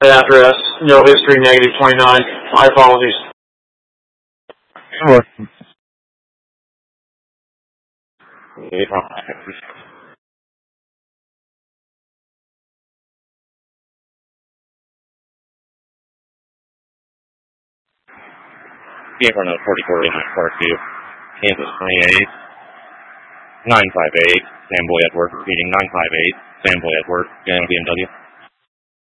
address, no history, -29. My apologies. Sure. Gabriel 44 in Parkview, Kansas 28, 958, Samboy Edward, repeating 958, Samboy Edward, BMW.